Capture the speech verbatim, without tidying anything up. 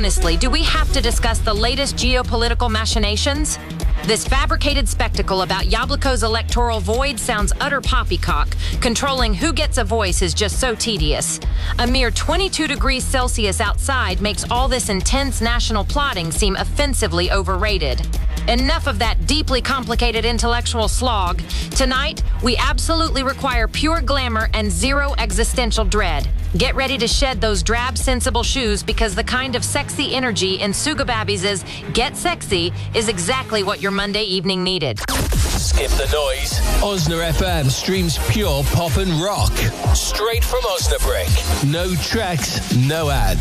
honestly, do we have to discuss the latest geopolitical machinations? This fabricated spectacle about Yabliko's electoral void sounds utter poppycock. Controlling who gets a voice is just so tedious. A mere twenty-two degrees Celsius outside makes all this intense national plotting seem offensively overrated. Enough of that deeply complicated intellectual slog. Tonight, we absolutely require pure glamour and zero existential dread. Get ready to shed those drab, sensible shoes because the kind of sexy energy in Sugababbies' Get Sexy is exactly what your Monday evening needed. Skip the noise. Osna F M streams pure pop and rock. Straight from Osnabrück. No tracks, no ads.